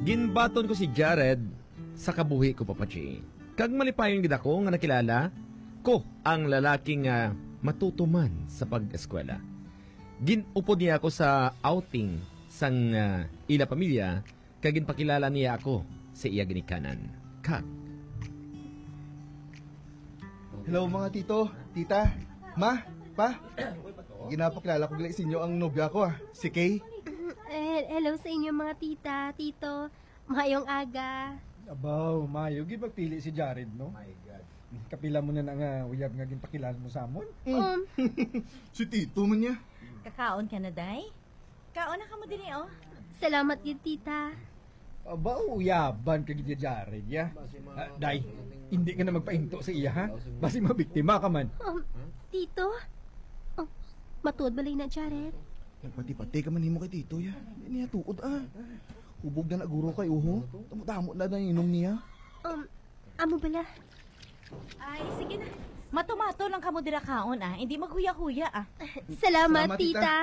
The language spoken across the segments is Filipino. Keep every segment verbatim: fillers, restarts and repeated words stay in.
Ginbaton ko si Jared sa kabuhi ko, Papachi. Kag malipayon gid ako nga nakilala ko ang lalaking uh, matutuman sa pag-eskwela. Ginupod niya ako sa outing sang uh, ila pamilya kag ginpakilala niya ako sa iya ginikanan. Kag hello mga tito, tita, ma, pa. Ginapakilala ko gila sa inyo ang nobya ko ah, si Kay. Eh, hello sa inyo mga tita, tito. Mayong aga. Abaw, mayo, gipagpili si Jared, no? My God. Kapila mo na nga, uyab nga ginpakilala mo sa amon. Um, Si tito man niya. Kakaon ka na, day? Kaon na ka mo din eh, oh. salamat yun, tita. Abaw, uyaban ka gid Jared, ya? Ah, day, hindi ka na magpainto sa iya, ha? Basi mabiktima ka man. Um, tito? Oh, matuod balay na, Jared. Nagpati-pati ka man himo kay tito ya. Hindi niya tuod ah. Hubog na naguro kay uho. Tamo-tamo na na inom niya. Um, amo bala? Ay, sige na. Matumato lang ka mo dira kaon, ah. Hindi maghuya-huya, ah. Salamat, Salamat, tita.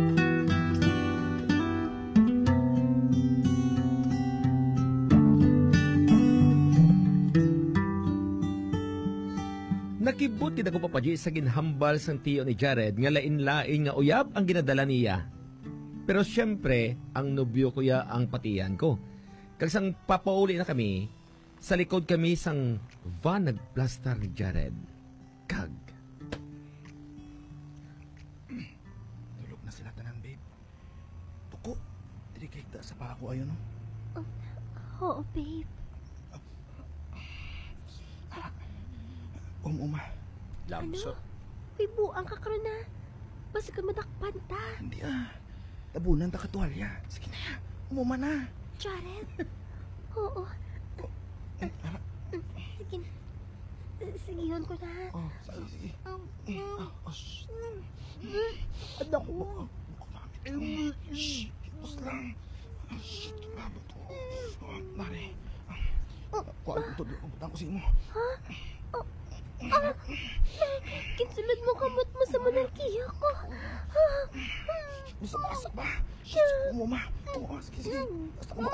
nakibot gid ako, Papaji, sa ginhambal sang tiyo ni Jared nga lain-lain nga uyab ang ginadala niya. Pero siyempre, ang nobyo ko ya ang patiyan ko. Kag sang papauli na kami, sa likod kami sang van nagplastar ni Jared. Kag Tulog na sila tanan, babe. Tuko, dili kay ta sa pa ako ayon no. Oo, babe. Um, uma. Ano? Pibuang ka karon na. Basta ka madakpan ta. Hindi ah. Tabunan ta katwalya. Sige na. Umuma na. Jared? Oo. Sige na. Sigiyon ko na. Oh, sige, sige. Ah, oh, shh. Anak ko. Shh. Tapos lang. Shh. Babo to. Oh, Mare. Kuhaan ko to. Kuhaan ko sa imo. Ha? Oh. Ah! Kinsulod mo kamot mo sa monarkiya ko. Basta basta ba? Shh. Umuma. Oh, sige, sige. Basta umuma.